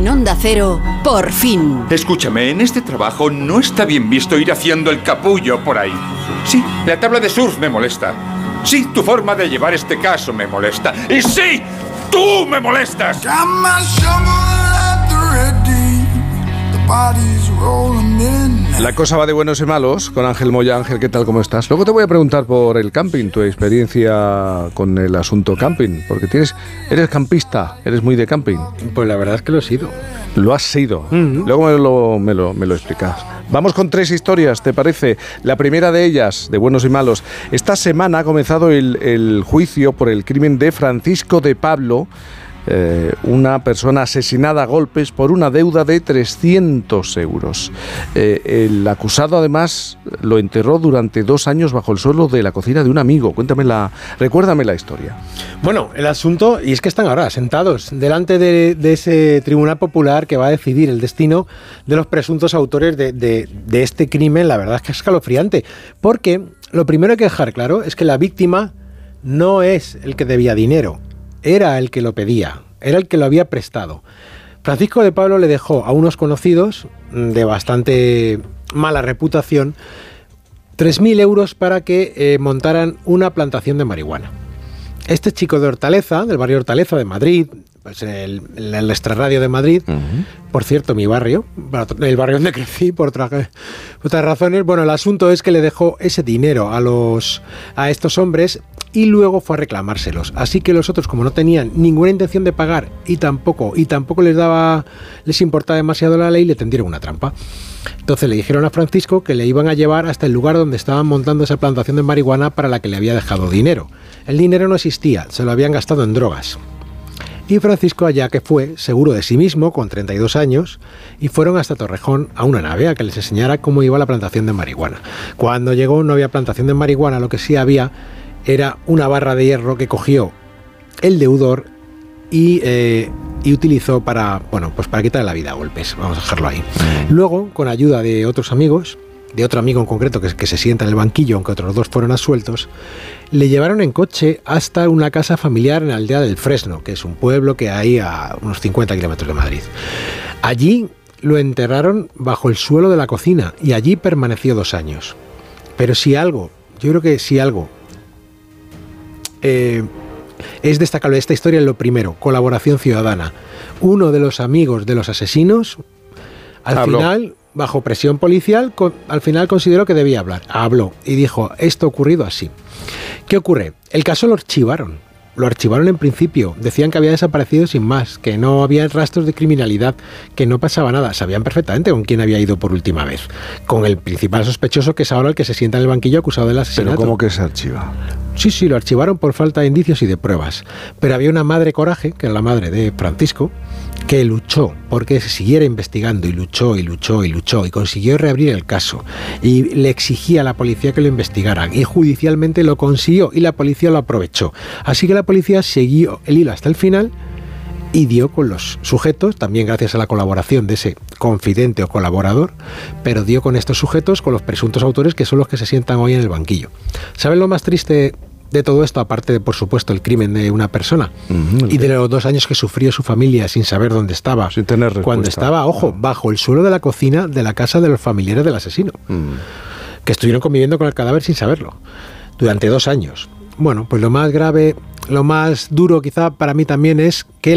En Onda Cero, por fin. Escúchame, en este trabajo no está bien visto ir haciendo el capullo por ahí. Sí, la tabla de surf me molesta. Sí, tu forma de llevar este caso me molesta. ¡Y sí, tú me molestas! La cosa va de buenos y malos con Ángel Moya. Ángel, ¿qué tal? ¿Cómo estás? Luego te voy a preguntar por el camping, tu experiencia con el asunto camping, porque eres campista, eres muy de camping. Pues la verdad es que lo he sido. Lo has sido. Luego me lo explicas. Vamos con 3 historias, ¿te parece? La primera de ellas, de buenos y malos. Esta semana ha comenzado el juicio por el crimen de Francisco de Pablo, una persona asesinada a golpes por una deuda de 300 euros. El acusado, además, lo enterró durante 2 años bajo el suelo de la cocina de un amigo. Recuérdame la historia. Bueno, el asunto, y es que están ahora sentados delante de ese tribunal popular que va a decidir el destino de los presuntos autores de este crimen. La verdad es que es escalofriante, porque lo primero que hay que dejar claro es que la víctima no es el que debía dinero, era el que lo pedía, era el que lo había prestado. Francisco de Pablo le dejó a unos conocidos de bastante mala reputación 3.000 euros para que montaran una plantación de marihuana. Este chico de Hortaleza, del barrio Hortaleza de Madrid, pues el extrarradio de Madrid, por cierto, mi barrio, el barrio donde crecí por otras razones. Bueno, el asunto es que le dejó ese dinero a estos hombres y luego fue a reclamárselos. Así que los otros, como no tenían ninguna intención de pagar y tampoco les importaba demasiado la ley, le tendieron una trampa. Entonces le dijeron a Francisco que le iban a llevar hasta el lugar donde estaban montando esa plantación de marihuana para la que le había dejado dinero. El dinero no existía, se lo habían gastado en drogas. Y Francisco, allá que fue, seguro de sí mismo, con 32 años, y fueron hasta Torrejón a una nave a que les enseñara cómo iba la plantación de marihuana. Cuando llegó no había plantación de marihuana, lo que sí había era una barra de hierro que cogió el deudor y utilizó para quitarle la vida a golpes. Vamos a dejarlo ahí. Luego, con ayuda de otros amigos, de otro amigo en concreto que se sienta en el banquillo, aunque otros 2 fueron absueltos, le llevaron en coche hasta una casa familiar en la aldea del Fresno, que es un pueblo que hay a unos 50 kilómetros de Madrid. Allí lo enterraron bajo el suelo de la cocina y allí permaneció 2 años. Pero yo creo que si algo es destacable de esta historia, lo primero, colaboración ciudadana. Uno de los amigos de los asesinos, final, bajo presión policial, al final consideró que debía hablar. Habló y dijo, esto ha ocurrido así. ¿Qué ocurre? El caso lo archivaron. Lo archivaron en principio. Decían que había desaparecido sin más, que no había rastros de criminalidad, que no pasaba nada. Sabían perfectamente con quién había ido por última vez. Con el principal sospechoso, que es ahora el que se sienta en el banquillo acusado del asesinato. ¿Pero cómo que se archiva? Sí, lo archivaron por falta de indicios y de pruebas. Pero había una madre coraje, que es la madre de Francisco, que luchó porque se siguiera investigando y luchó y consiguió reabrir el caso y le exigía a la policía que lo investigaran y judicialmente lo consiguió y la policía lo aprovechó. Así que la policía siguió el hilo hasta el final y dio con los sujetos, también gracias a la colaboración de ese confidente o colaborador, pero dio con estos sujetos, con los presuntos autores, que son los que se sientan hoy en el banquillo. ¿Saben lo más triste de todo esto, aparte de, por supuesto, el crimen de una persona y de los 2 años que sufrió su familia sin saber dónde estaba, sin tener respuesta, cuando estaba, bajo el suelo de la cocina de la casa de los familiares del asesino, que estuvieron conviviendo con el cadáver sin saberlo durante 2 años? Bueno, pues lo más grave, lo más duro quizá para mí también es que